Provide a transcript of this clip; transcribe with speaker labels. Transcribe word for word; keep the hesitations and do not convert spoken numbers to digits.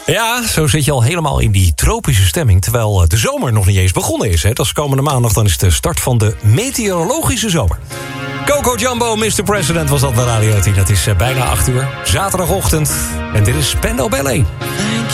Speaker 1: Ja, zo zit je al helemaal in die tropische stemming, terwijl de zomer nog niet eens begonnen is. Hè. Dat is komende maandag, dan is de start van de meteorologische zomer. Coco Jumbo, mister President was dat bij Radio tien. Het is bijna acht uur, zaterdagochtend. En dit is Spandau Ballet.